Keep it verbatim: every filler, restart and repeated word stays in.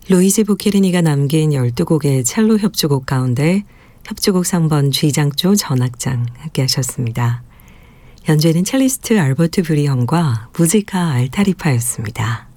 루이지 보케리니가 남긴 열두 곡의 첼로 협주곡 가운데 협주곡 삼 번 G장조 전악장 함께 하셨습니다. 연주에는 첼리스트 알버트 브리형과 무지카 알타리파였습니다.